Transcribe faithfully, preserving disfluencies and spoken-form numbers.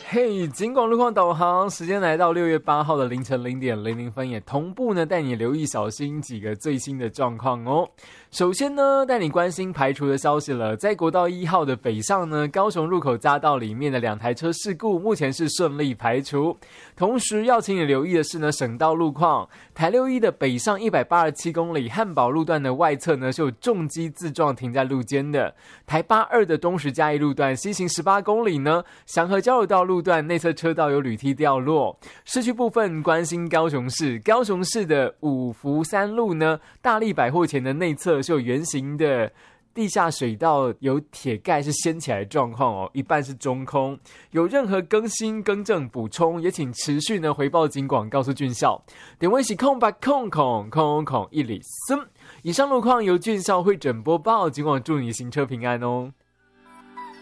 嘿，警广路况导航，时间来到六月八号的凌晨零点零零分，也同步呢带你留意小心几个最新的状况哦。首先呢，带你关心排除的消息了，在国道一号的北上呢，高雄入口匝道里面的两台车事故，目前是顺利排除。同时要请你留意的是呢，省道路况，台六一的北上一百八十七公里汉宝路段的外侧呢是有重机自撞停在路肩的。台八二的东石嘉义路段西行十八公里呢，祥和交流道路段内侧车道有铝梯掉落。市区部分关心高雄市，高雄市的五福三路呢，大利百货前的内侧是有圆形的地下水道有铁盖是掀起来的状况哦，一半是中空。有任何更新更正补充，也请持续呢回报警广告诉俊校。点位是空白空空空空一里森。以上路况由俊校会诊播报，警广祝你行车平安哦。